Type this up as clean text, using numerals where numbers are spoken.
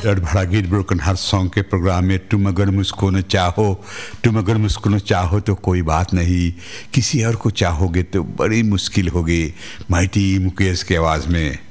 भड़ा गीत broken heart song के प्रोग्राम में तुम अगर मुझको न चाहो तो कोई बात नहीं, किसी और को चाहोगे तो बड़ी मुश्किल होगी, माइटी मुकेश की आवाज़ में।